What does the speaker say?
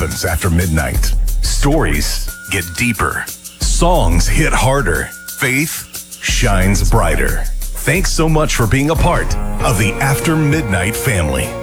happens after midnight. Stories get deeper. Songs hit harder. Faith shines brighter. Thanks so much for being a part of the After Midnight family.